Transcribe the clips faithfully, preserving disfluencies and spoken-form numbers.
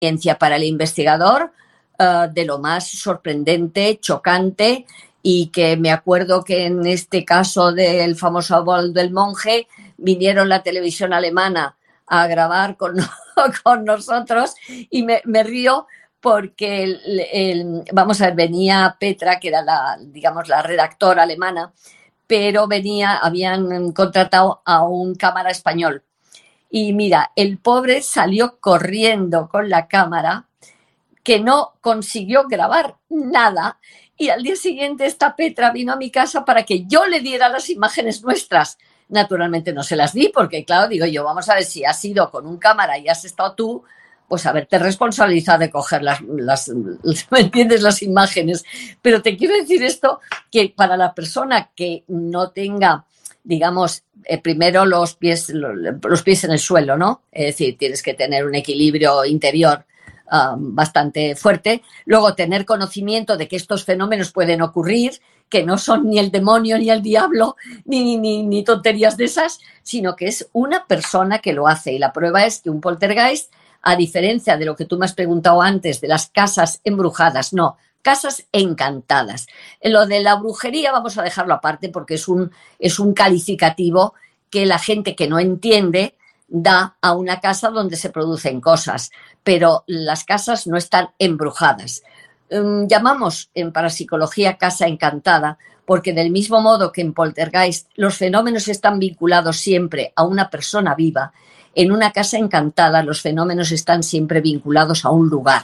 experiencia para el investigador uh, de lo más sorprendente, chocante, y que me acuerdo que en este caso del famoso bol del monje vinieron la televisión alemana a grabar con, con nosotros y me, me río porque el, el, vamos a ver, venía Petra, que era la, digamos, la redactora alemana, pero venía, habían contratado a un cámara español. Y mira, el pobre salió corriendo con la cámara, que no consiguió grabar nada, y al día siguiente esta Petra vino a mi casa para que yo le diera las imágenes nuestras. Naturalmente no se las di, porque claro, digo yo, vamos a ver, si has ido con un cámara y has estado tú, pues haberte responsabilizado de coger las, las, ¿me entiendes?, las imágenes. Pero te quiero decir esto, que para la persona que no tenga, digamos, eh, primero los pies, los, los pies en el suelo, ¿no? Es decir, tienes que tener un equilibrio interior uh, bastante fuerte. Luego, tener conocimiento de que estos fenómenos pueden ocurrir, que no son ni el demonio, ni el diablo, ni, ni, ni tonterías de esas, sino que es una persona que lo hace. Y la prueba es que un poltergeist, a diferencia de lo que tú me has preguntado antes, de las casas embrujadas, no, casas encantadas. Lo de la brujería vamos a dejarlo aparte porque es un, es un calificativo que la gente que no entiende da a una casa donde se producen cosas, pero las casas no están embrujadas. Um, llamamos en parapsicología casa encantada porque del mismo modo que en poltergeist los fenómenos están vinculados siempre a una persona viva, en una casa encantada los fenómenos están siempre vinculados a un lugar.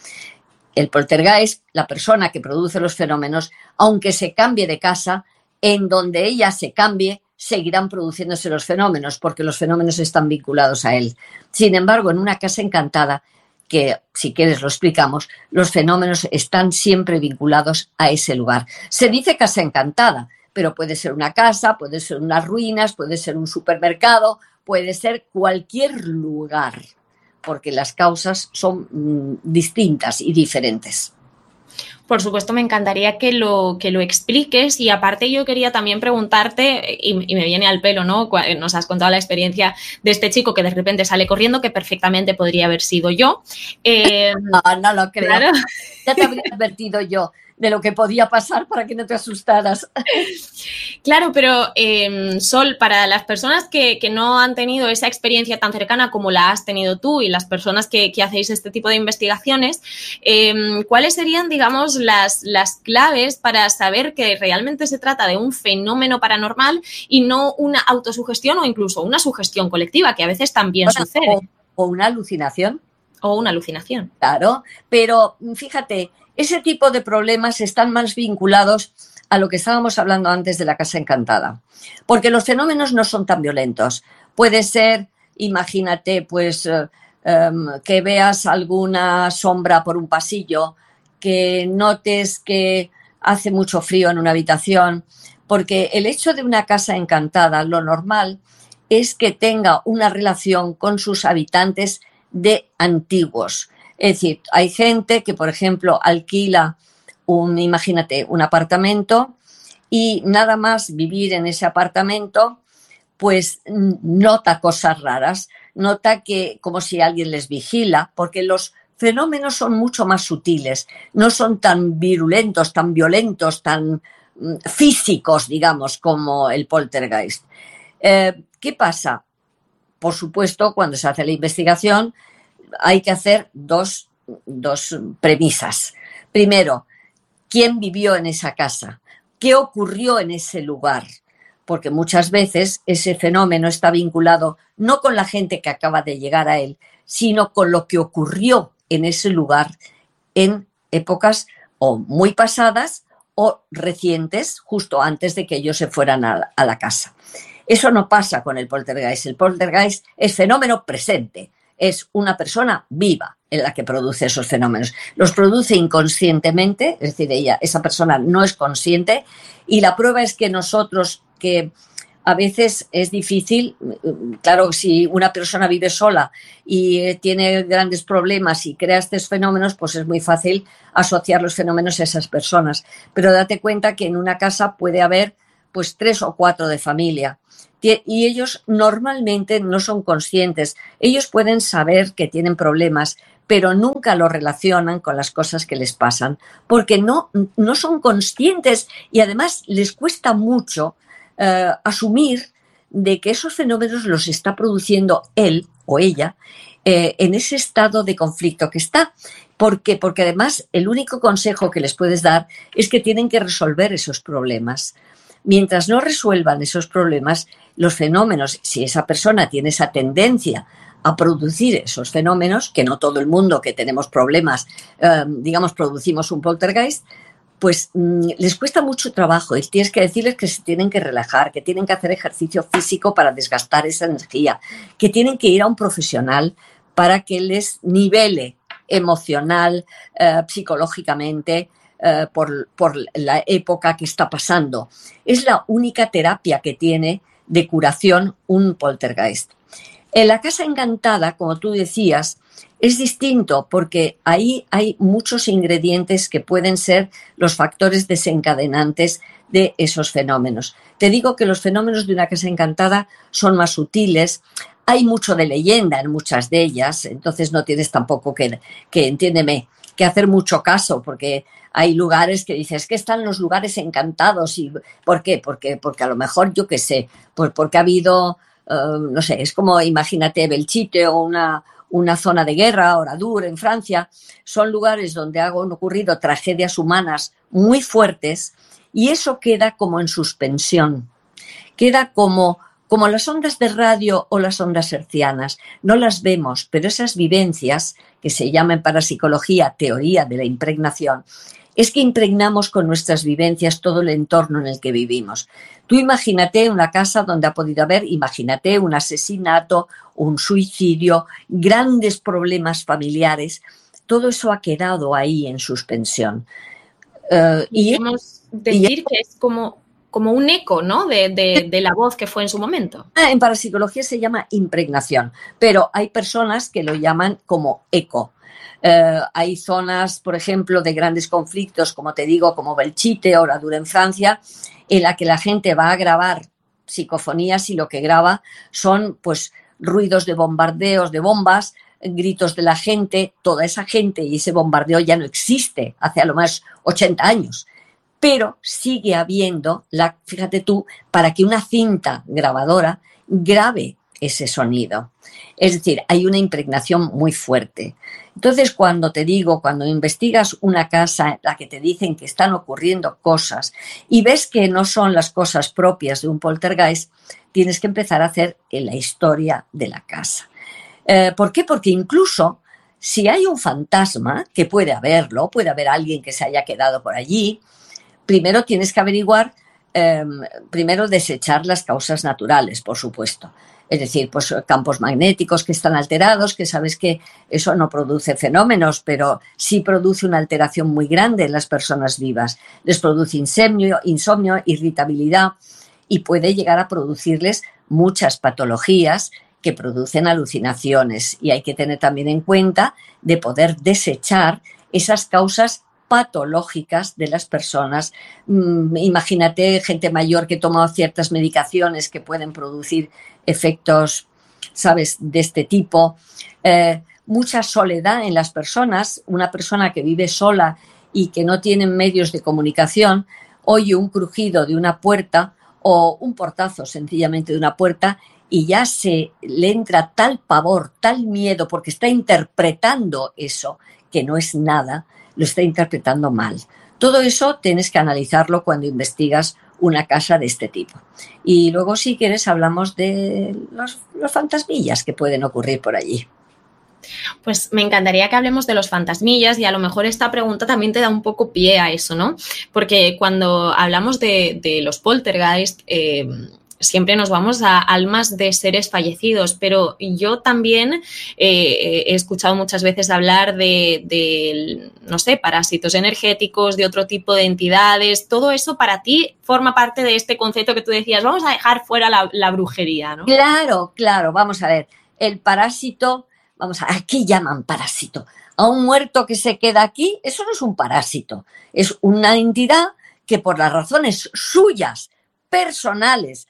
El poltergeist, la persona que produce los fenómenos, aunque se cambie de casa, en donde ella se cambie, seguirán produciéndose los fenómenos, porque los fenómenos están vinculados a él. Sin embargo, en una casa encantada, que si quieres lo explicamos, los fenómenos están siempre vinculados a ese lugar. Se dice casa encantada, pero puede ser una casa, puede ser unas ruinas, puede ser un supermercado, puede ser cualquier lugar, porque las causas son mmm, distintas y diferentes. Por supuesto, me encantaría que lo, que lo expliques y aparte yo quería también preguntarte, y, y me viene al pelo, ¿no? Nos has contado la experiencia de este chico que de repente sale corriendo, que perfectamente podría haber sido yo. Eh, no, no lo creo. Claro. Ya te habría advertido yo de lo que podía pasar para que no te asustaras. Claro, pero eh, Sol, para las personas que, que no han tenido esa experiencia tan cercana como la has tenido tú y las personas que, que hacéis este tipo de investigaciones, eh, ¿cuáles serían, digamos, las, las claves para saber que realmente se trata de un fenómeno paranormal y no una autosugestión o incluso una sugestión colectiva, que a veces también bueno, sucede? O, o una alucinación. O una alucinación. Claro, pero fíjate, ese tipo de problemas están más vinculados a lo que estábamos hablando antes de la casa encantada, porque los fenómenos no son tan violentos. Puede ser, imagínate, pues eh, um, que veas alguna sombra por un pasillo, que notes que hace mucho frío en una habitación, porque el hecho de una casa encantada, lo normal es que tenga una relación con sus habitantes de antiguos. Es decir, hay gente que, por ejemplo, alquila un, imagínate, un apartamento y nada más vivir en ese apartamento, pues nota cosas raras, nota que como si alguien les vigila, porque los fenómenos son mucho más sutiles, no son tan virulentos, tan violentos, tan físicos, digamos, como el poltergeist. Eh, ¿Qué pasa? Por supuesto, cuando se hace la investigación, hay que hacer dos, dos premisas. Primero, ¿quién vivió en esa casa? ¿Qué ocurrió en ese lugar? Porque muchas veces ese fenómeno está vinculado no con la gente que acaba de llegar a él, sino con lo que ocurrió en ese lugar en épocas o muy pasadas o recientes, justo antes de que ellos se fueran a, a la casa. Eso no pasa con el poltergeist. El poltergeist es fenómeno presente. Es una persona viva en la que produce esos fenómenos. Los produce inconscientemente, es decir, ella, esa persona no es consciente, y la prueba es que nosotros, que a veces es difícil, claro, si una persona vive sola y tiene grandes problemas y crea estos fenómenos, pues es muy fácil asociar los fenómenos a esas personas. Pero date cuenta que en una casa puede haber pues tres o cuatro de familia. Y ellos normalmente no son conscientes. Ellos pueden saber que tienen problemas, pero nunca lo relacionan con las cosas que les pasan, porque no, no son conscientes y además les cuesta mucho eh, asumir de que esos fenómenos los está produciendo él o ella eh, en ese estado de conflicto que está. ¿Por qué? Porque además el único consejo que les puedes dar es que tienen que resolver esos problemas. Mientras no resuelvan esos problemas, los fenómenos, si esa persona tiene esa tendencia a producir esos fenómenos, que no todo el mundo que tenemos problemas, eh, digamos, producimos un poltergeist, pues mmm, les cuesta mucho trabajo y tienes que decirles que se tienen que relajar, que tienen que hacer ejercicio físico para desgastar esa energía, que tienen que ir a un profesional para que les nivele emocional, eh, psicológicamente, eh, por, por la época que está pasando. Es la única terapia que tiene de curación un poltergeist. En la casa encantada, como tú decías, es distinto porque ahí hay muchos ingredientes que pueden ser los factores desencadenantes de esos fenómenos. Te digo que los fenómenos de una casa encantada son más sutiles. Hay mucho de leyenda en muchas de ellas, entonces no tienes tampoco que, que entiéndeme, que hacer mucho caso, porque hay lugares que dices que están los lugares encantados. Y ¿por qué? Porque, porque a lo mejor, yo qué sé, por, porque ha habido, uh, no sé, es como imagínate Belchite o una, una zona de guerra, Oradour en Francia, son lugares donde han ocurrido tragedias humanas muy fuertes y eso queda como en suspensión, queda como... Como las ondas de radio o las ondas hertzianas, no las vemos, pero esas vivencias, que se llama en parapsicología teoría de la impregnación, es que impregnamos con nuestras vivencias todo el entorno en el que vivimos. Tú imagínate una casa donde ha podido haber, imagínate un asesinato, un suicidio, grandes problemas familiares, todo eso ha quedado ahí en suspensión. Uh, y Podemos decir y, que es como... como un eco, ¿no?, de, de, de la voz que fue en su momento. En parapsicología se llama impregnación, pero hay personas que lo llaman como eco. Eh, hay zonas, por ejemplo, de grandes conflictos, como te digo, como Belchite o Oradour en Francia, en la que la gente va a grabar psicofonías y lo que graba son, pues, ruidos de bombardeos, de bombas, gritos de la gente. Toda esa gente y ese bombardeo ya no existe hace a lo más ochenta años. Pero sigue habiendo, la, fíjate tú, para que una cinta grabadora grabe ese sonido. Es decir, hay una impregnación muy fuerte. Entonces, cuando te digo, cuando investigas una casa en la que te dicen que están ocurriendo cosas y ves que no son las cosas propias de un poltergeist, tienes que empezar a hacer la historia de la casa. Eh, ¿Por qué? Porque incluso si hay un fantasma, que puede haberlo, puede haber alguien que se haya quedado por allí, primero tienes que averiguar, eh, primero desechar las causas naturales, por supuesto. Es decir, pues campos magnéticos que están alterados, que sabes que eso no produce fenómenos, pero sí produce una alteración muy grande en las personas vivas. Les produce insomnio, insomnio, irritabilidad y puede llegar a producirles muchas patologías que producen alucinaciones. Y hay que tener también en cuenta de poder desechar esas causas patológicas de las personas. Mm, imagínate gente mayor que toma ciertas medicaciones que pueden producir efectos, ¿sabes?, de este tipo. Eh, mucha soledad en las personas. Una persona que vive sola y que no tiene medios de comunicación, oye un crujido de una puerta o un portazo sencillamente de una puerta y ya se le entra tal pavor, tal miedo, porque está interpretando eso, que no es nada, lo está interpretando mal. Todo eso tienes que analizarlo cuando investigas una casa de este tipo. Y luego, si quieres, hablamos de los, los fantasmillas que pueden ocurrir por allí. Pues me encantaría que hablemos de los fantasmillas y a lo mejor esta pregunta también te da un poco pie a eso, ¿no? Porque cuando hablamos de, de los poltergeist, eh, siempre nos vamos a almas de seres fallecidos, pero yo también eh, he escuchado muchas veces hablar de, de, no sé, parásitos energéticos, de otro tipo de entidades. Todo eso para ti forma parte de este concepto que tú decías, vamos a dejar fuera la, la brujería, ¿no? Claro, claro, vamos a ver, el parásito, vamos a ver, ¿qué llaman parásito? A un muerto que se queda aquí, eso no es un parásito, es una entidad que por las razones suyas, personales,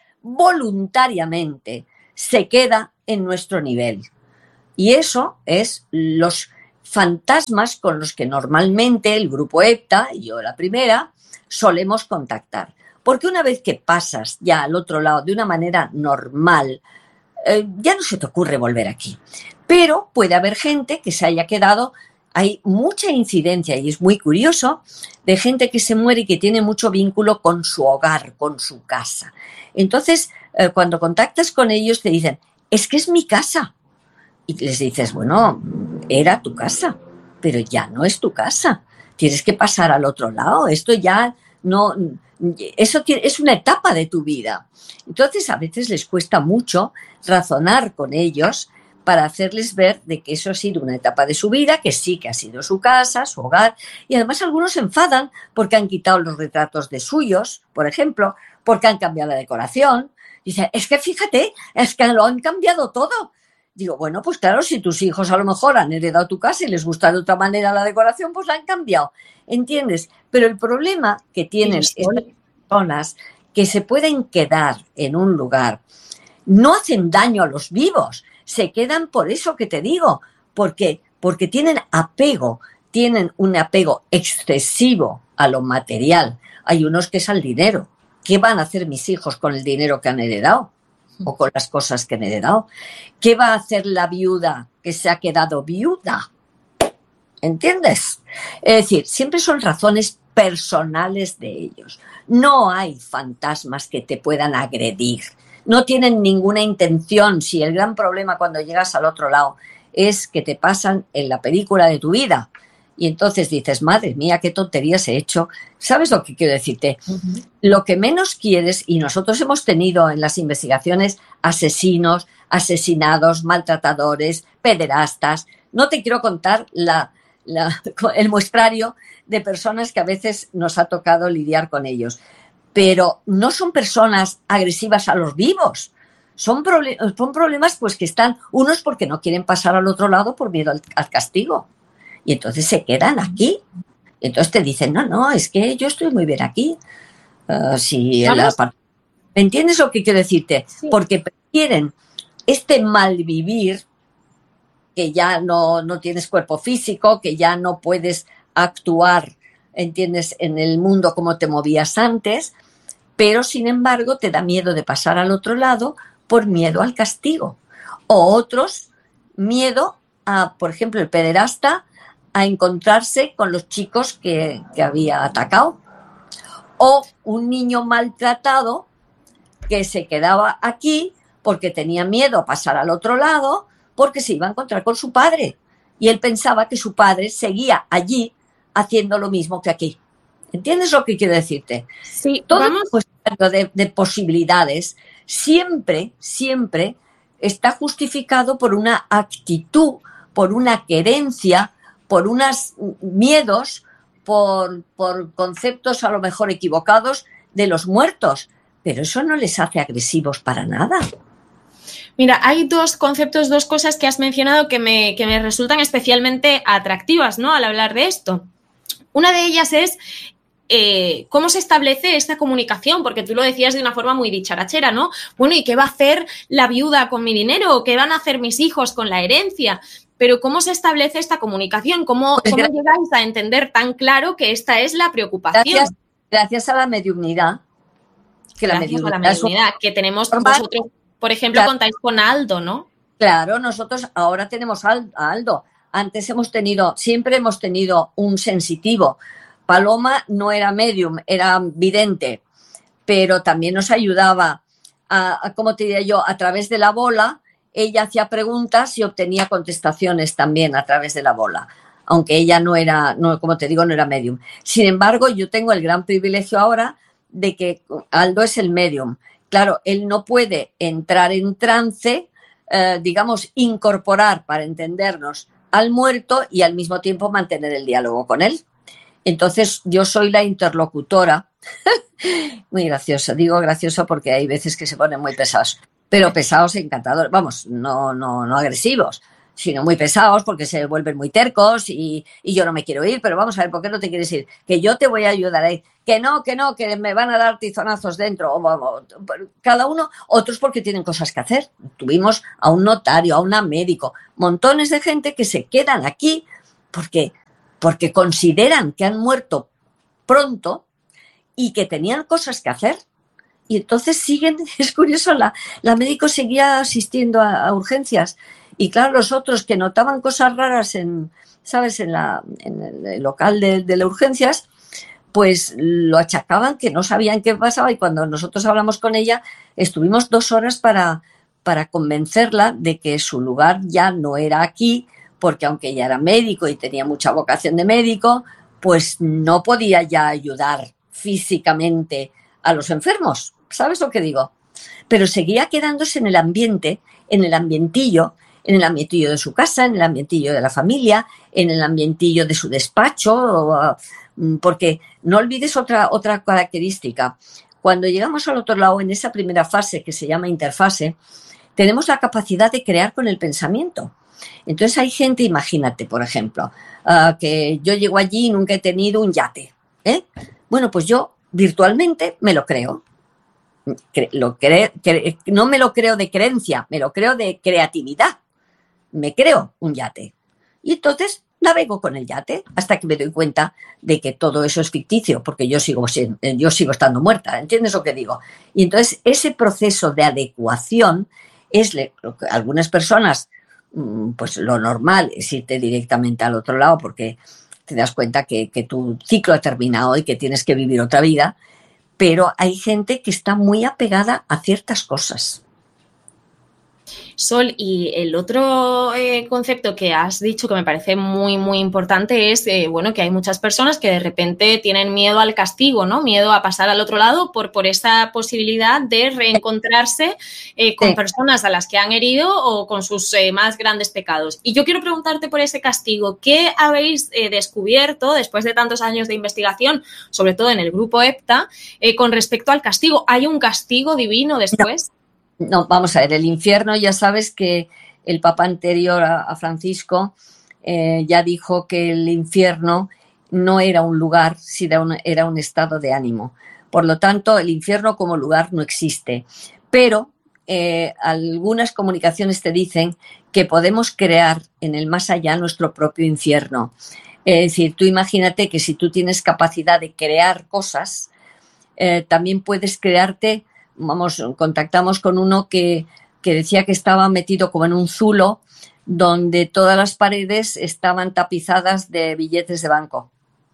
voluntariamente se queda en nuestro nivel. Y eso es los fantasmas con los que normalmente el grupo EPTA, y yo la primera, solemos contactar. Porque una vez que pasas ya al otro lado de una manera normal, eh, ya no se te ocurre volver aquí. Pero puede haber gente que se haya quedado, hay mucha incidencia, y es muy curioso, de gente que se muere y que tiene mucho vínculo con su hogar, con su casa. Entonces, eh, cuando contactas con ellos te dicen, es que es mi casa. Y les dices, bueno, era tu casa, pero ya no es tu casa. Tienes que pasar al otro lado. Esto ya no... Eso es una etapa de tu vida. Entonces, a veces les cuesta mucho razonar con ellos para hacerles ver de que eso ha sido una etapa de su vida, que sí que ha sido su casa, su hogar. Y además algunos se enfadan porque han quitado los retratos de suyos, por ejemplo, porque han cambiado la decoración. Dicen, es que fíjate, es que lo han cambiado todo. Digo, bueno, pues claro, si tus hijos a lo mejor han heredado tu casa y les gusta de otra manera la decoración, pues la han cambiado, ¿entiendes? Pero el problema que tienen Sí, estas personas que se pueden quedar en un lugar, no hacen daño a los vivos, se quedan por eso que te digo, porque, porque tienen apego, tienen un apego excesivo a lo material. Hay unos que es al dinero. ¿Qué van a hacer mis hijos con el dinero que han heredado? O con las cosas que han heredado. ¿Qué va a hacer la viuda que se ha quedado viuda? ¿Entiendes? Es decir, siempre son razones personales de ellos. No hay fantasmas que te puedan agredir. No tienen ninguna intención. Si el gran problema cuando llegas al otro lado es que te pasan en la película de tu vida. Y entonces dices, madre mía, qué tonterías he hecho. ¿Sabes lo que quiero decirte? Uh-huh. Lo que menos quieres, y nosotros hemos tenido en las investigaciones asesinos, asesinados, maltratadores, pederastas. No te quiero contar la, la, el muestrario de personas que a veces nos ha tocado lidiar con ellos. Pero no son personas agresivas a los vivos. Son, proble- son problemas pues que están, unos porque no quieren pasar al otro lado por miedo al, al castigo. Y entonces se quedan aquí. Entonces te dicen, no, no, es que yo estoy muy bien aquí. Uh, si la... ¿Me entiendes lo que quiero decirte? Sí. Porque prefieren este malvivir, que ya no, no tienes cuerpo físico, que ya no puedes actuar, ¿entiendes?, en el mundo como te movías antes, pero sin embargo te da miedo de pasar al otro lado por miedo al castigo. O otros, miedo a, por ejemplo, el pederasta, a encontrarse con los chicos que, que había atacado. O un niño maltratado que se quedaba aquí porque tenía miedo a pasar al otro lado porque se iba a encontrar con su padre. Y él pensaba que su padre seguía allí haciendo lo mismo que aquí. ¿Entiendes lo que quiero decirte? Sí, todo vamos. Pues, de, de posibilidades siempre, siempre está justificado por una actitud, por una querencia, por unos miedos, por, por conceptos a lo mejor equivocados de los muertos. Pero eso no les hace agresivos para nada. Mira, hay dos conceptos, dos cosas que has mencionado que me, que me resultan especialmente atractivas, ¿no?, al hablar de esto. Una de ellas es eh, cómo se establece esta comunicación, porque tú lo decías de una forma muy dicharachera, ¿no? Bueno, ¿y qué va a hacer la viuda con mi dinero? ¿Qué van a hacer mis hijos con la herencia? Pero ¿cómo se establece esta comunicación? ¿Cómo, pues ¿cómo llegáis a entender tan claro que esta es la preocupación? Gracias, gracias a la mediumnidad. Que la gracias mediumnidad a la mediumnidad que tenemos vosotros, por ejemplo, claro. Contáis con Aldo, ¿no? Claro, nosotros ahora tenemos a Aldo. Antes hemos tenido, siempre hemos tenido un sensitivo. Paloma no era medium, era vidente, pero también nos ayudaba a, a ¿cómo te diría yo?, a través de la bola. Ella hacía preguntas y obtenía contestaciones también a través de la bola, aunque ella no era, no, como te digo, no era medium. Sin embargo, yo tengo el gran privilegio ahora de que Aldo es el medium. Claro, él no puede entrar en trance, eh, digamos, incorporar, para entendernos, al muerto y al mismo tiempo mantener el diálogo con él. Entonces, yo soy la interlocutora. Muy graciosa, digo graciosa porque hay veces que se ponen muy pesados. Pero pesados encantadores, vamos, no, no, no agresivos, sino muy pesados porque se vuelven muy tercos y, y yo no me quiero ir, pero vamos a ver, ¿por qué no te quieres ir? Que yo te voy a ayudar ahí, que no, que no, que me van a dar tizonazos dentro, o, o, cada uno, otros porque tienen cosas que hacer. Tuvimos a un notario, a una médico, montones de gente que se quedan aquí porque, porque consideran que han muerto pronto y que tenían cosas que hacer. Y entonces siguen, es curioso, la, la médico seguía asistiendo a, a urgencias. Y claro, los otros que notaban cosas raras en, ¿sabes?, en, la, en el local de, de las urgencias, pues lo achacaban que no sabían qué pasaba. Y cuando nosotros hablamos con ella, estuvimos dos horas para, para convencerla de que su lugar ya no era aquí, porque aunque ella era médico y tenía mucha vocación de médico, pues no podía ya ayudar físicamente a los enfermos. ¿Sabes lo que digo? Pero seguía quedándose en el ambiente, en el ambientillo, en el ambientillo de su casa, en el ambientillo de la familia, en el ambientillo de su despacho, porque no olvides otra, otra característica. Cuando llegamos al otro lado, en esa primera fase que se llama interfase, tenemos la capacidad de crear con el pensamiento. Entonces hay gente, imagínate, por ejemplo, uh, que yo llego allí y nunca he tenido un yate, ¿eh? Bueno, pues yo virtualmente me lo creo. Lo cre- cre- no me lo creo de creencia, me lo creo de creatividad. Me creo un yate. Y entonces navego con el yate hasta que me doy cuenta de que todo eso es ficticio, porque yo sigo, yo sigo estando muerta, ¿entiendes lo que digo? Y entonces ese proceso de adecuación es lo que algunas personas, pues lo normal es irte directamente al otro lado porque te das cuenta que, que tu ciclo ha terminado y que tienes que vivir otra vida, pero hay gente que está muy apegada a ciertas cosas. Sol, y el otro eh, concepto que has dicho que me parece muy, muy importante es, eh, bueno, que hay muchas personas que de repente tienen miedo al castigo, ¿no? Miedo a pasar al otro lado por, por esa posibilidad de reencontrarse eh, con sí. personas a las que han herido o con sus eh, más grandes pecados. Y yo quiero preguntarte por ese castigo. ¿Qué habéis eh, descubierto después de tantos años de investigación, sobre todo en el grupo EPTA, eh, con respecto al castigo? ¿Hay un castigo divino después? No. No, vamos a ver, el infierno, ya sabes que el papa anterior a, a Francisco eh, ya dijo que el infierno no era un lugar, sino un, era un estado de ánimo. Por lo tanto, el infierno como lugar no existe. Pero eh, algunas comunicaciones te dicen que podemos crear en el más allá nuestro propio infierno. Es decir, tú imagínate que si tú tienes capacidad de crear cosas, eh, también puedes crearte. Vamos, contactamos con uno que, que decía que estaba metido como en un zulo donde todas las paredes estaban tapizadas de billetes de banco.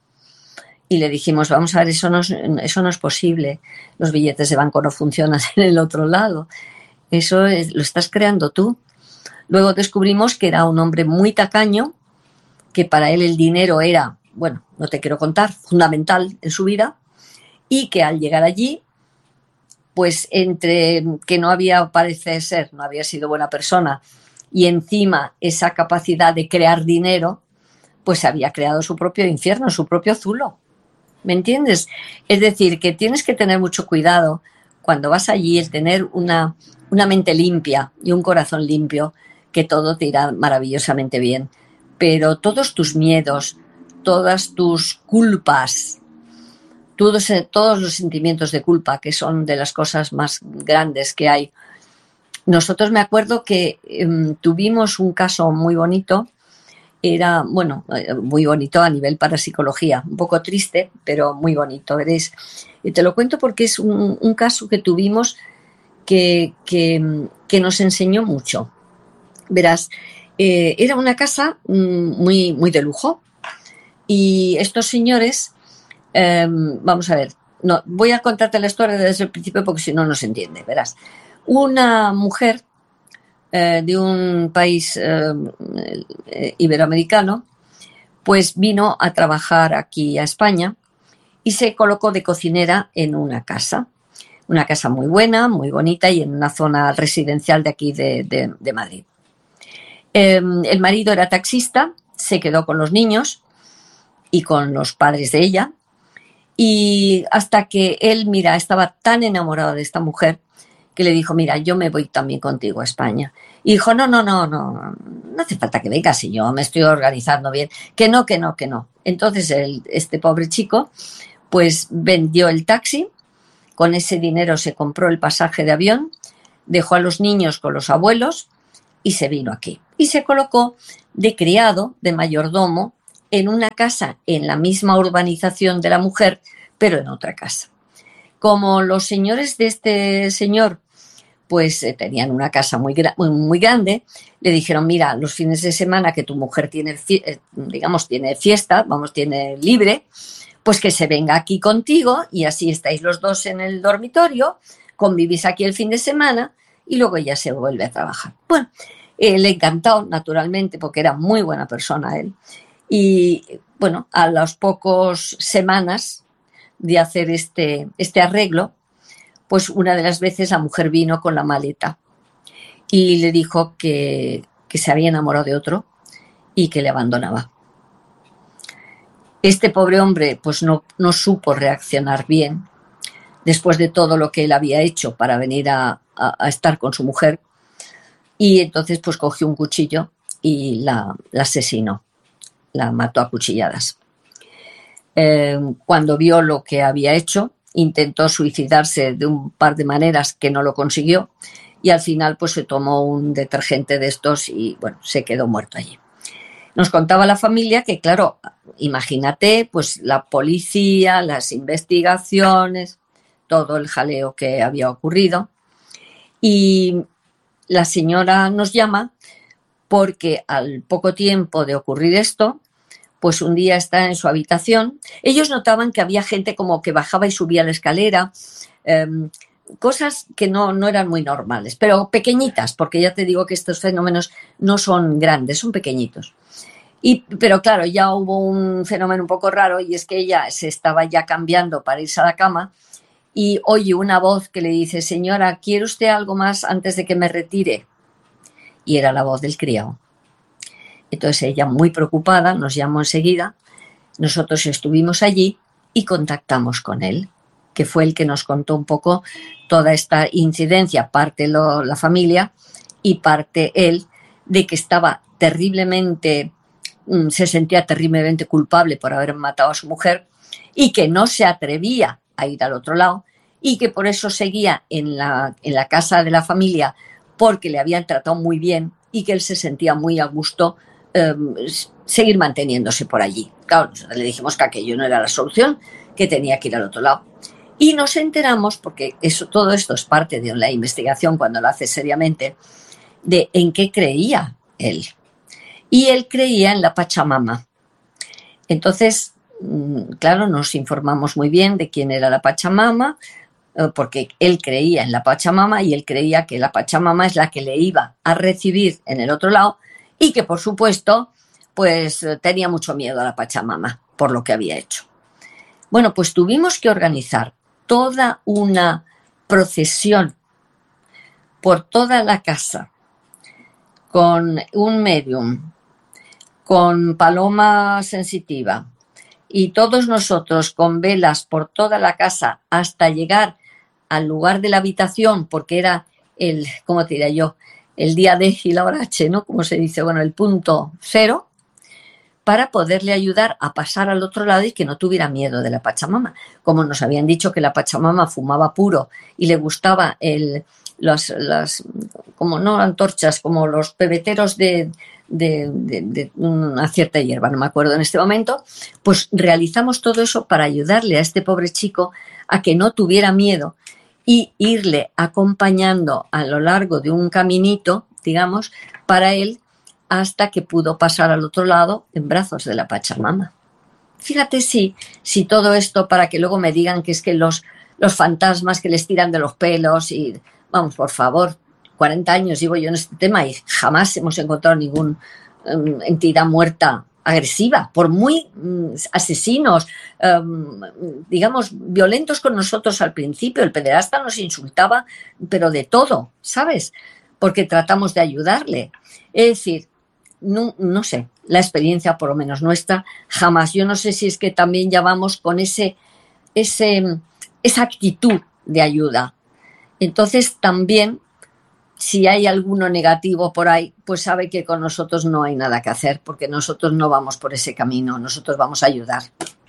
Y le dijimos, vamos a ver, eso no es, eso no es posible. Los billetes de banco no funcionan en el otro lado. Eso es, lo estás creando tú. Luego descubrimos que era un hombre muy tacaño, que para él el dinero era, bueno, no te quiero contar, fundamental en su vida, y que al llegar allí, pues entre que no había, parece ser, no había sido buena persona y encima esa capacidad de crear dinero, pues había creado su propio infierno, su propio zulo. ¿Me entiendes? Es decir, que tienes que tener mucho cuidado cuando vas allí, el tener una, una mente limpia y un corazón limpio, que todo te irá maravillosamente bien. Pero todos tus miedos, todas tus culpas, Todos, todos los sentimientos de culpa, que son de las cosas más grandes que hay. Nosotros me acuerdo que um, tuvimos un caso muy bonito, era, bueno, muy bonito a nivel parapsicología, un poco triste, pero muy bonito, veréis. Y te lo cuento porque es un, un caso que tuvimos que, que, que nos enseñó mucho. Verás, eh, era una casa muy, muy de lujo y estos señores... Eh, vamos a ver, no, voy a contarte la historia desde el principio porque si no, no se entiende, verás. Una mujer eh, de un país eh, eh, iberoamericano, pues vino a trabajar aquí a España y se colocó de cocinera en una casa, una casa muy buena, muy bonita y en una zona residencial de aquí de, de, de Madrid. Eh, el marido era taxista, se quedó con los niños y con los padres de ella. Y hasta que él, mira, estaba tan enamorado de esta mujer que le dijo, mira, yo me voy también contigo a España. Y dijo, no, no, no, no, no hace falta que vengas si yo me estoy organizando bien. Que no, que no, que no. Entonces el, este pobre chico pues vendió el taxi, con ese dinero se compró el pasaje de avión, dejó a los niños con los abuelos y se vino aquí. Y se colocó de criado, de mayordomo en una casa en la misma urbanización de la mujer, pero en otra casa. Como los señores de este señor pues eh, tenían una casa muy, muy, muy grande, le dijeron, mira, los fines de semana que tu mujer tiene, digamos, tiene fiesta, vamos, tiene libre, pues que se venga aquí contigo y así estáis los dos en el dormitorio, convivís aquí el fin de semana y luego ya se vuelve a trabajar. Bueno, eh, le encantó, naturalmente, porque era muy buena persona él. Y bueno, a las pocas semanas de hacer este, este arreglo, pues una de las veces la mujer vino con la maleta y le dijo que, que se había enamorado de otro y que le abandonaba. Este pobre hombre pues no, no supo reaccionar bien después de todo lo que él había hecho para venir a, a, a estar con su mujer, y entonces pues cogió un cuchillo y la, la asesinó, la mató a cuchilladas. Eh, cuando vio lo que había hecho, intentó suicidarse de un par de maneras que no lo consiguió y al final pues se tomó un detergente de estos y bueno, se quedó muerto allí. Nos contaba la familia que, claro, imagínate, pues la policía, las investigaciones, todo el jaleo que había ocurrido, y la señora nos llama porque al poco tiempo de ocurrir esto, pues un día está en su habitación. Ellos notaban que había gente como que bajaba y subía la escalera, eh, cosas que no, no eran muy normales, pero pequeñitas, porque ya te digo que estos fenómenos no son grandes, son pequeñitos. Y, pero claro, ya hubo un fenómeno un poco raro y es que ella se estaba ya cambiando para irse a la cama y oye una voz que le dice, señora, ¿quiere usted algo más antes de que me retire? Y era la voz del criado. Entonces ella, muy preocupada, nos llamó enseguida. Nosotros estuvimos allí y contactamos con él, que fue el que nos contó un poco toda esta incidencia, parte lo, la familia y parte él, de que estaba terriblemente, se sentía terriblemente culpable por haber matado a su mujer y que no se atrevía a ir al otro lado y que por eso seguía en la, en la casa de la familia porque le habían tratado muy bien y que él se sentía muy a gusto eh, seguir manteniéndose por allí. Claro, le dijimos que aquello no era la solución, que tenía que ir al otro lado. Y nos enteramos, porque eso, todo esto es parte de la investigación cuando lo hace seriamente, de en qué creía él. Y él creía en la Pachamama. Entonces, claro, nos informamos muy bien de quién era la Pachamama, porque él creía en la Pachamama y él creía que la Pachamama es la que le iba a recibir en el otro lado y que, por supuesto, pues tenía mucho miedo a la Pachamama por lo que había hecho. Bueno, pues tuvimos que organizar toda una procesión por toda la casa con un medium, con paloma sensitiva y todos nosotros con velas por toda la casa hasta llegar al lugar de la habitación, porque era el, ¿cómo te diría yo? El día D y la hora H, ¿no? Como se dice, bueno, el punto cero, para poderle ayudar a pasar al otro lado y que no tuviera miedo de la Pachamama. Como nos habían dicho que la Pachamama fumaba puro y le gustaba el, los, las, como no antorchas, como los pebeteros de, de, de, de una cierta hierba, no me acuerdo en este momento, pues realizamos todo eso para ayudarle a este pobre chico a que no tuviera miedo y irle acompañando a lo largo de un caminito, digamos, para él, hasta que pudo pasar al otro lado en brazos de la Pachamama. Fíjate si, si todo esto, para que luego me digan que es que los, los fantasmas que les tiran de los pelos y, vamos, por favor, cuarenta años llevo yo en este tema y jamás hemos encontrado ninguna um, entidad muerta agresiva, por muy um, asesinos, um, digamos, violentos con nosotros al principio. El pederasta nos insultaba, pero de todo, ¿sabes? Porque tratamos de ayudarle. Es decir, no, no sé, la experiencia, por lo menos nuestra, jamás. Yo no sé si es que también ya vamos con ese, ese, esa actitud de ayuda. Entonces también, si hay alguno negativo por ahí, pues sabe que con nosotros no hay nada que hacer, porque nosotros no vamos por ese camino, nosotros vamos a ayudar.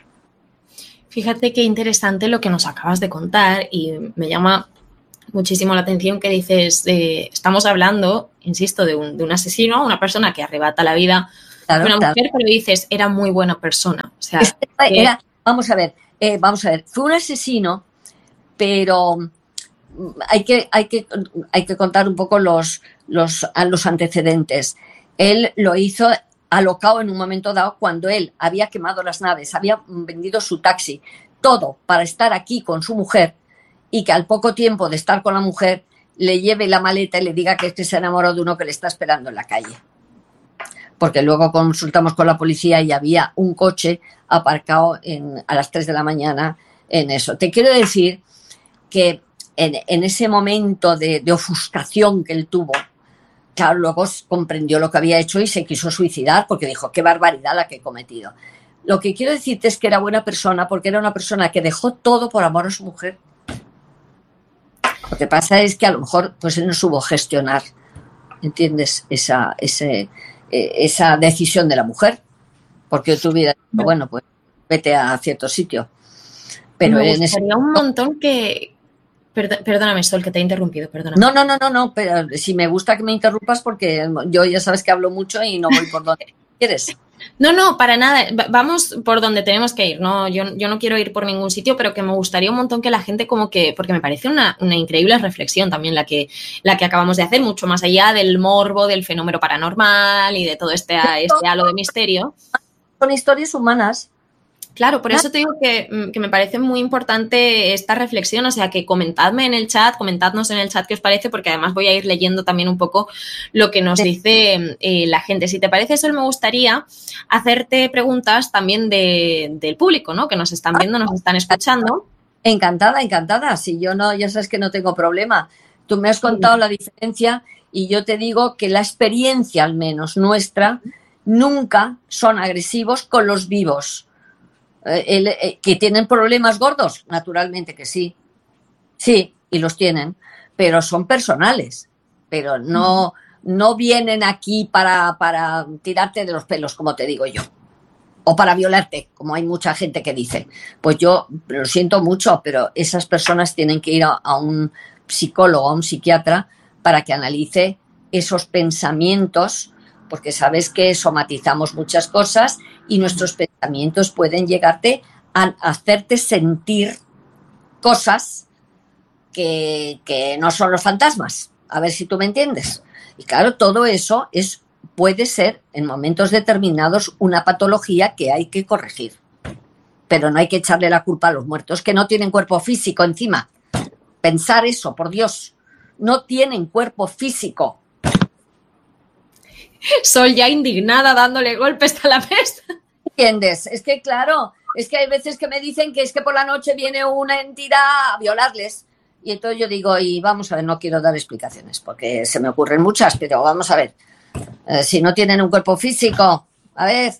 Fíjate qué interesante lo que nos acabas de contar y me llama muchísimo la atención que dices, eh, estamos hablando, insisto, de un, de un asesino, una persona que arrebata la vida claro, buena claro. mujer, pero dices, era muy buena persona. O sea, que... era, vamos a ver, eh, vamos a ver, fue un asesino, pero hay que, hay que, hay que contar un poco los, los, los antecedentes. Él lo hizo alocado en un momento dado cuando él había quemado las naves, había vendido su taxi, todo para estar aquí con su mujer, y que al poco tiempo de estar con la mujer le lleve la maleta y le diga que este se enamoró de uno que le está esperando en la calle. Porque luego consultamos con la policía y había un coche aparcado en, a las tres de la mañana en eso. Te quiero decir que en, en ese momento de, de ofuscación que él tuvo, claro, luego comprendió lo que había hecho y se quiso suicidar porque dijo, qué barbaridad la que he cometido. Lo que quiero decirte es que era buena persona porque era una persona que dejó todo por amor a su mujer. Lo que pasa es que a lo mejor pues él no supo gestionar, ¿entiendes? Esa, ese, esa decisión de la mujer. Porque tú hubieras dicho, bueno, pues vete a cierto sitio. Pero me en gustaría ese... un montón que... Perdóname, Sol, que te he interrumpido, perdóname. No, no, no, no, no, pero si me gusta que me interrumpas porque yo ya sabes que hablo mucho y no voy por donde quieres. No, no, para nada. Vamos por donde tenemos que ir. No, yo, yo no quiero ir por ningún sitio, pero que me gustaría un montón que la gente como que, porque me parece una, una increíble reflexión también la que, la que acabamos de hacer, mucho más allá del morbo, del fenómeno paranormal y de todo este, este halo de misterio. Son historias humanas. Claro, por eso te digo que, que me parece muy importante esta reflexión, o sea, que comentadme en el chat, comentadnos en el chat qué os parece, porque además voy a ir leyendo también un poco lo que nos dice eh, la gente. Si te parece, Sol, me gustaría hacerte preguntas también de, del público, ¿no? Que nos están viendo, nos están escuchando. Encantada, encantada. Si yo no, ya sabes que no tengo problema. Tú me has contado la diferencia y yo te digo que la experiencia, al menos nuestra, nunca son agresivos con los vivos. El, el, que tienen problemas gordos, naturalmente que sí, sí, y los tienen, pero son personales, pero no, no vienen aquí para, para tirarte de los pelos, como te digo yo, o para violarte, como hay mucha gente que dice. Pues yo lo siento mucho, pero esas personas tienen que ir a, a un psicólogo, a un psiquiatra, para que analice esos pensamientos, porque sabes que somatizamos muchas cosas y nuestros pensamientos pueden llegarte a hacerte sentir cosas que, que no son los fantasmas. A ver si tú me entiendes. Y claro, todo eso es, puede ser en momentos determinados una patología que hay que corregir. Pero no hay que echarle la culpa a los muertos que no tienen cuerpo físico encima. Pensar eso, por Dios. No tienen cuerpo físico. Sol ya indignada dándole golpes a la mesa. ¿Entiendes? Es que claro, es que hay veces que me dicen que es que por la noche viene una entidad a violarles y entonces yo digo, y vamos a ver, no quiero dar explicaciones porque se me ocurren muchas, pero vamos a ver, eh, si no tienen un cuerpo físico, a ver...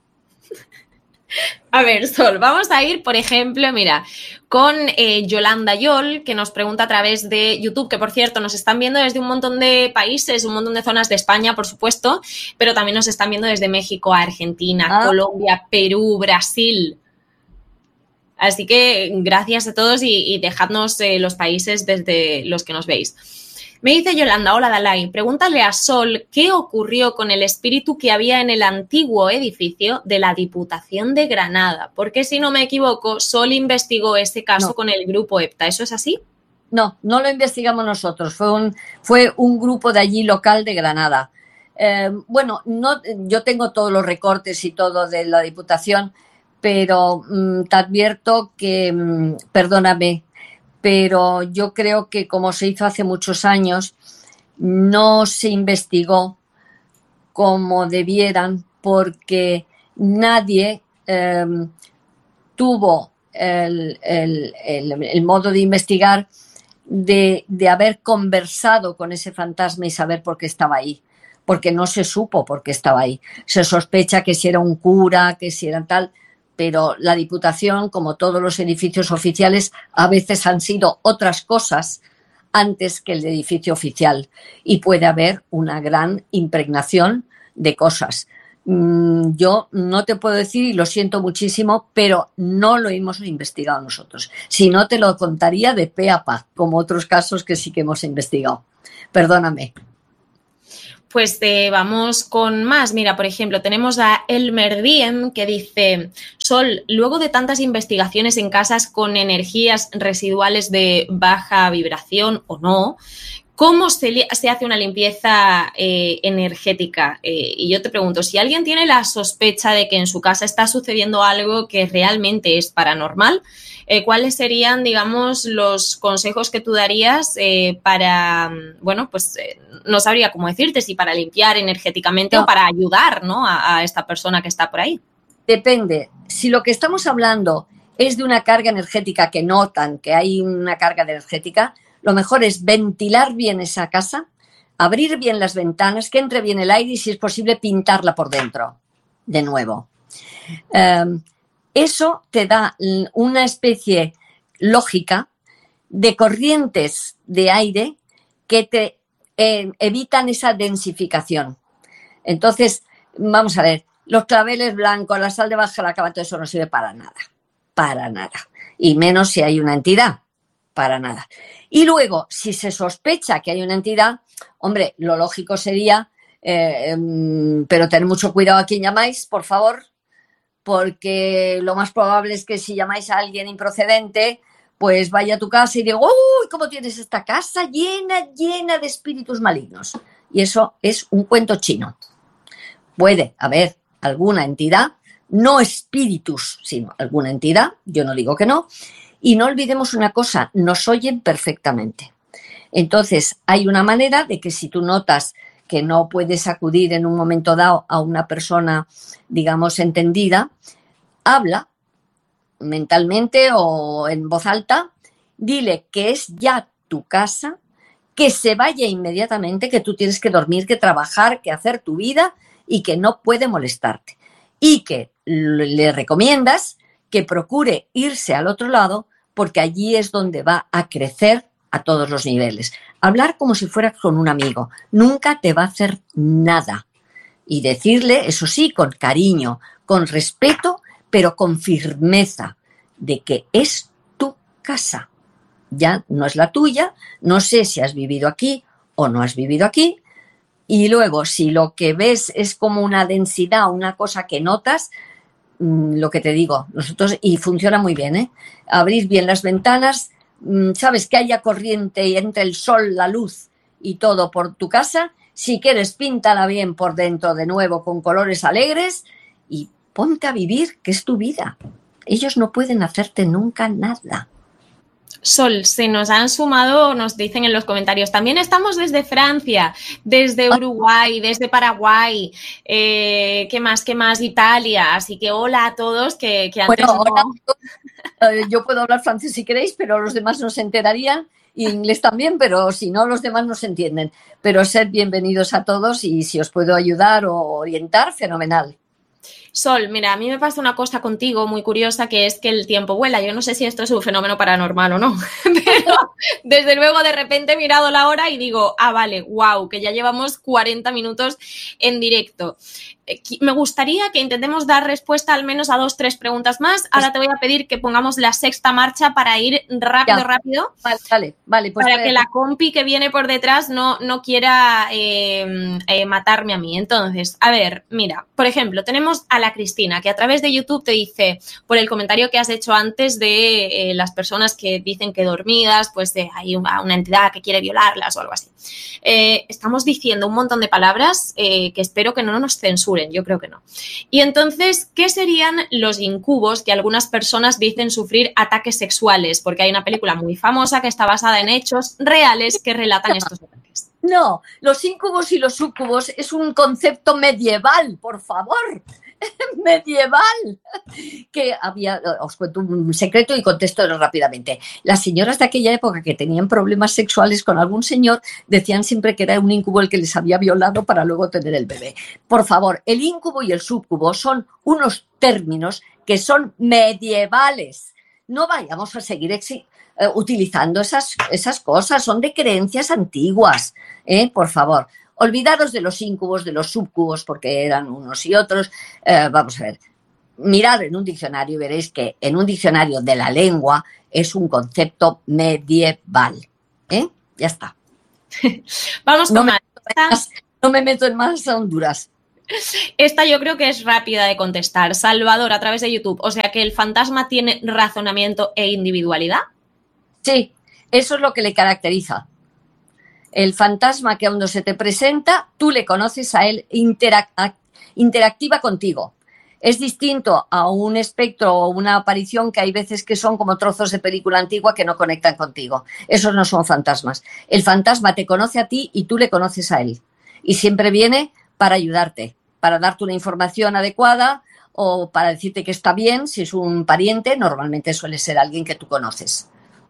A ver, Sol, vamos a ir, por ejemplo, mira, con eh, Yolanda Yol, que nos pregunta a través de YouTube, que por cierto nos están viendo desde un montón de países, un montón de zonas de España, por supuesto, pero también nos están viendo desde México, Argentina, ah. Colombia, Perú, Brasil. Así que gracias a todos y, y dejadnos eh, los países desde los que nos veis. Me dice Yolanda, hola Dalai, pregúntale a Sol qué ocurrió con el espíritu que había en el antiguo edificio de la Diputación de Granada, porque si no me equivoco, Sol investigó ese caso no. con el grupo EPTA, ¿eso es así? No, no lo investigamos nosotros, fue un, fue un grupo de allí local de Granada. Eh, bueno, no, yo tengo todos los recortes y todo de la Diputación, pero mmm, te advierto que, mmm, perdóname, pero yo creo que como se hizo hace muchos años, no se investigó como debieran porque nadie eh, tuvo el, el, el, el modo de investigar de, de haber conversado con ese fantasma y saber por qué estaba ahí, porque no se supo por qué estaba ahí. Se sospecha que si era un cura, que si era tal... pero la Diputación, como todos los edificios oficiales, a veces han sido otras cosas antes que el edificio oficial y puede haber una gran impregnación de cosas. Yo no te puedo decir, y lo siento muchísimo, pero no lo hemos investigado nosotros. Si no, te lo contaría de pe a pa, como otros casos que sí que hemos investigado. Perdóname. pues eh, vamos con más. Mira, por ejemplo, tenemos a Elmer Diem que dice: Sol, luego de tantas investigaciones en casas con energías residuales de baja vibración o no, ¿cómo se, se hace una limpieza eh, energética? Eh, y yo te pregunto, si alguien tiene la sospecha de que en su casa está sucediendo algo que realmente es paranormal, eh, ¿cuáles serían, digamos, los consejos que tú darías eh, para, bueno, pues eh, no sabría cómo decirte, si para limpiar energéticamente no. o para ayudar, ¿no?, a, a esta persona que está por ahí? Depende. Si lo que estamos hablando es de una carga energética que notan que hay una carga energética, lo mejor es ventilar bien esa casa, abrir bien las ventanas, que entre bien el aire y, si es posible, pintarla por dentro de nuevo. Um, eso te da una especie lógica de corrientes de aire que te eh, evitan esa densificación. Entonces, vamos a ver, los claveles blancos, la sal de baja la cava, todo eso no sirve para nada, para nada. Y menos si hay una entidad, para nada. Y luego, si se sospecha que hay una entidad, hombre, lo lógico sería, eh, eh, pero tener mucho cuidado a quién llamáis, por favor, porque lo más probable es que si llamáis a alguien improcedente, pues vaya a tu casa y diga: ¡uy, cómo tienes esta casa llena, llena de espíritus malignos! Y eso es un cuento chino. Puede haber alguna entidad, no espíritus, sino alguna entidad, yo no digo que no. Y no olvidemos una cosa, nos oyen perfectamente. Entonces, hay una manera de que si tú notas que no puedes acudir en un momento dado a una persona, digamos, entendida, habla mentalmente o en voz alta, dile que es ya tu casa, que se vaya inmediatamente, que tú tienes que dormir, que trabajar, que hacer tu vida y que no puede molestarte. Y que le recomiendas que procure irse al otro lado, porque allí es donde va a crecer a todos los niveles. Hablar como si fueras con un amigo. Nunca te va a hacer nada. Y decirle, eso sí, con cariño, con respeto, pero con firmeza, de que es tu casa. Ya no es la tuya. No sé si has vivido aquí o no has vivido aquí. Y luego, si lo que ves es como una densidad, una cosa que notas, lo que te digo, nosotros, y funciona muy bien, ¿eh? Abrir bien las ventanas, sabes, que haya corriente y entre el sol, la luz y todo por tu casa. Si quieres, píntala bien por dentro de nuevo con colores alegres y ponte a vivir, que es tu vida. Ellos no pueden hacerte nunca nada. Sol, se nos han sumado, nos dicen en los comentarios, también estamos desde Francia, desde Uruguay, desde Paraguay, eh, ¿qué más, qué más? Italia, así que hola a todos que, que antes bueno, no... Hola, yo puedo hablar francés si queréis, pero los demás no se enterarían, y inglés también, pero si no, los demás no se entienden. Pero sed bienvenidos a todos y si os puedo ayudar o orientar, fenomenal. Sol, mira, a mí me pasa una cosa contigo muy curiosa, que es que el tiempo vuela. Yo no sé si esto es un fenómeno paranormal o no, pero desde luego de repente he mirado la hora y digo, ah, vale, wow, que ya llevamos cuarenta minutos en directo. Me gustaría que intentemos dar respuesta al menos a dos, tres preguntas más. Ahora te voy a pedir que pongamos la sexta marcha para ir rápido, ya. rápido. Vale, vale, vale. Pues para que la compi que viene por detrás no, no quiera eh, eh, matarme a mí. Entonces, a ver, mira, por ejemplo, tenemos a la Cristina, que a través de YouTube te dice, por el comentario que has hecho antes de eh, las personas que dicen que dormidas, pues eh, hay una, una entidad que quiere violarlas o algo así. Eh, estamos diciendo un montón de palabras eh, que espero que no nos censuren. Yo creo que no. Y entonces, ¿qué serían los incubos que algunas personas dicen sufrir ataques sexuales? Porque hay una película muy famosa que está basada en hechos reales que relatan estos ataques. No, los incubos y los súcubos es un concepto medieval, por favor. Medieval, que había, os cuento un secreto y contesto rápidamente. Las señoras de aquella época que tenían problemas sexuales con algún señor decían siempre que era un incubo el que les había violado para luego tener el bebé. Por favor, el incubo y el súcubo son unos términos que son medievales. No vayamos a seguir exi- eh, utilizando esas, esas cosas, son de creencias antiguas, ¿eh? Por favor. Olvidaros de los incubos, de los subcubos, porque eran unos y otros. Eh, vamos a ver, mirad en un diccionario y veréis que en un diccionario de la lengua es un concepto medieval. ¿Eh? Ya está. Vamos con no me, más. no no me meto en más Honduras. Esta yo creo que es rápida de contestar. Salvador, a través de YouTube. O sea que el fantasma tiene razonamiento e individualidad. Sí, eso es lo que le caracteriza. El fantasma que cuando se te presenta, tú le conoces a él, interac- interactiva contigo. Es distinto a un espectro o una aparición que hay veces que son como trozos de película antigua que no conectan contigo. Esos no son fantasmas. El fantasma te conoce a ti y tú le conoces a él. Y siempre viene para ayudarte, para darte una información adecuada o para decirte que está bien. Si es un pariente, normalmente suele ser alguien que tú conoces.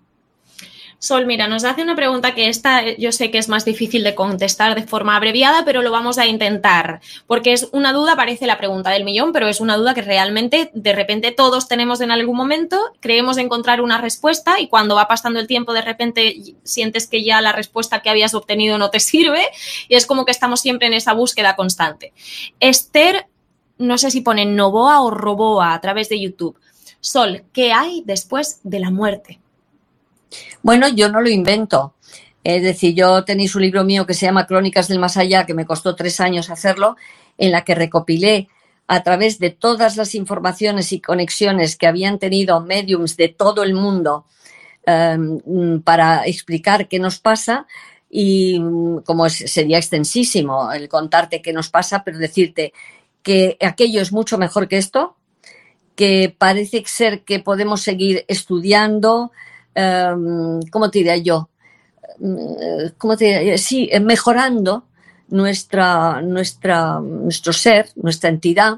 Sol, mira, nos hace una pregunta que esta yo sé que es más difícil de contestar de forma abreviada, pero lo vamos a intentar, porque es una duda, parece la pregunta del millón, pero es una duda que realmente de repente todos tenemos en algún momento, creemos encontrar una respuesta y cuando va pasando el tiempo de repente sientes que ya la respuesta que habías obtenido no te sirve y es como que estamos siempre en esa búsqueda constante. Esther, no sé si pone Novoa o Roboa a través de YouTube. Sol, ¿qué hay después de la muerte? Bueno, yo no lo invento. Es decir, yo tenéis un libro mío que se llama Crónicas del Más Allá, que me costó tres años hacerlo, en la que recopilé a través de todas las informaciones y conexiones que habían tenido médiums de todo el mundo um, para explicar qué nos pasa y como es, sería extensísimo el contarte qué nos pasa, pero decirte que aquello es mucho mejor que esto, que parece ser que podemos seguir estudiando. Um, ¿Cómo te diría yo? Uh, ¿Cómo te diría? Sí, mejorando nuestra, nuestra, nuestro ser, nuestra entidad.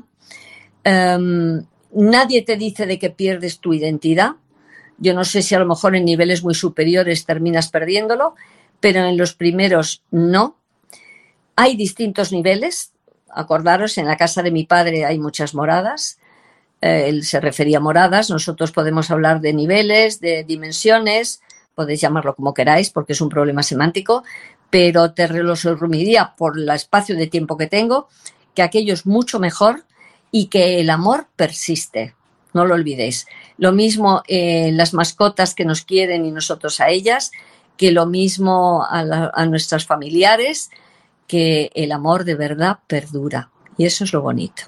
Um, nadie te dice de que pierdes tu identidad. Yo no sé si a lo mejor en niveles muy superiores terminas perdiéndolo, pero en los primeros no. Hay distintos niveles. Acordaros, en la casa de mi padre hay muchas moradas. Él se refería a moradas, nosotros podemos hablar de niveles, de dimensiones, podéis llamarlo como queráis porque es un problema semántico, pero te lo resumiría por el espacio de tiempo que tengo, que aquello es mucho mejor y que el amor persiste, no lo olvidéis. Lo mismo eh, las mascotas que nos quieren y nosotros a ellas, que lo mismo a, la, a nuestros familiares, que el amor de verdad perdura y eso es lo bonito.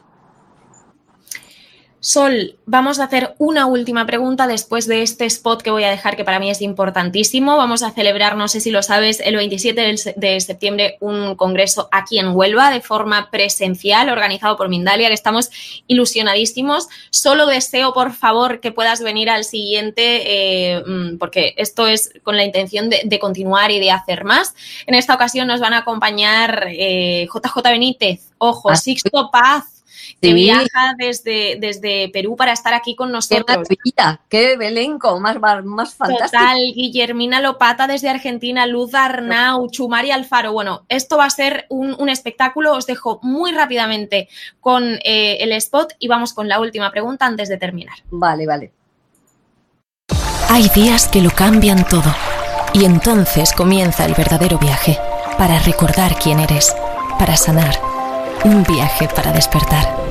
Sol, vamos a hacer una última pregunta después de este spot que voy a dejar, que para mí es importantísimo. Vamos a celebrar, no sé si lo sabes, el veintisiete de septiembre un congreso aquí en Huelva de forma presencial, organizado por Mindalia, que estamos ilusionadísimos. Solo deseo, por favor, que puedas venir al siguiente, eh, porque esto es con la intención de, de continuar y de hacer más. En esta ocasión nos van a acompañar eh, J J Benítez, ojo, Sixto Paz, que sí. viaja desde, desde Perú para estar aquí con nosotros. ¡Qué maravilla! ¡Qué elenco! Más, más fantástico. Total, Guillermina Lopata desde Argentina, Luz Arnau, Chumari Alfaro. Bueno, esto va a ser un, un espectáculo. Os dejo muy rápidamente con eh, el spot y vamos con la última pregunta antes de terminar. Vale, vale. Hay días que lo cambian todo y entonces comienza el verdadero viaje para recordar quién eres, para sanar. Un viaje para despertar.